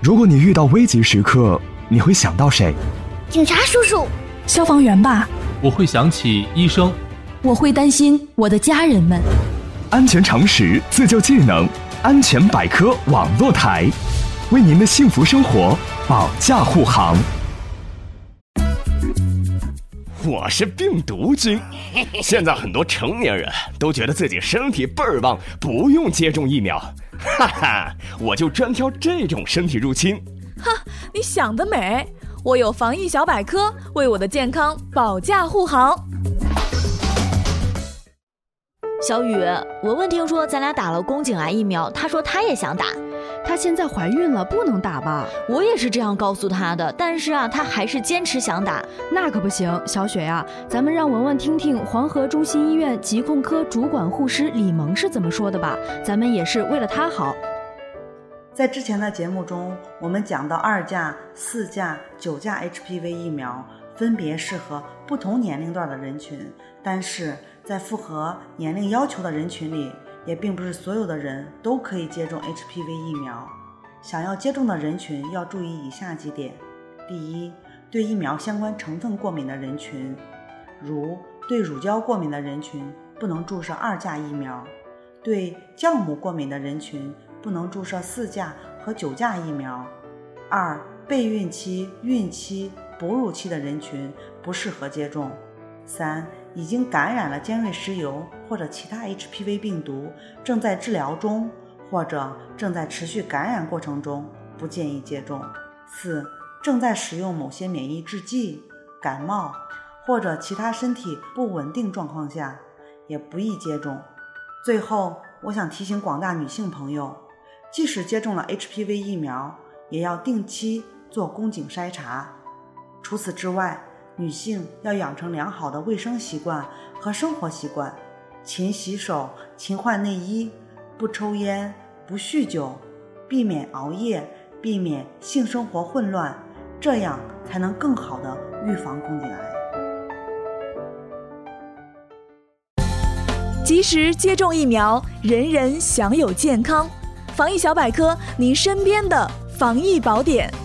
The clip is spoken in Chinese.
如果你遇到危急时刻，你会想到谁？ 警察叔叔。 消防员吧。 我会想起医生。 我会担心我的家人们。 安全常识，自救技能，安全百科网络台，为您的幸福生活保驾护航。 我是病毒君。现在很多成年人都觉得自己身体倍儿棒，不用接种疫苗。哈哈，我就专挑这种身体入侵。 哈，你想得美！我有防疫小百科，为我的健康保驾护航。 小雨，文文听说咱俩打了宫颈癌疫苗，她说她也想打。 她现在怀孕了，不能打吧？ 我也是这样告诉她的，但是她还是坚持想打。 那可不行，小雪呀，咱们让文文听听黄河中心医院疾控科主管护师李萌是怎么说的吧，咱们也是为了她好。 在之前的节目中，我们讲到2价、4价、9价 HPV 疫苗分别适合不同年龄段的人群，但是在符合年龄要求的人群里，也并不是所有的人都可以接种 HPV 疫苗。想要接种的人群要注意以下几点：第一，对疫苗相关成分过敏的人群，如对乳胶过敏的人群不能注射2价疫苗，对酵母过敏的人群不能注射4价和9价疫苗。2、备孕期、孕期、哺乳期的人群不适合接种。3、已经感染了尖锐湿疣或者其他 HPV 病毒，正在治疗中或者正在持续感染过程中，不建议接种。4、正在使用某些免疫制剂、感冒或者其他身体不稳定状况下，也不宜接种。最后，我想提醒广大女性朋友，即使接种了 HPV 疫苗，也要定期做宫颈筛查。除此之外，女性要养成良好的卫生习惯和生活习惯，勤洗手，勤换内衣，不抽烟，不酗酒，避免熬夜，避免性生活混乱，这样才能更好地预防宫颈癌。 及时接种疫苗，人人享有健康。防疫小百科，您身边的防疫宝典。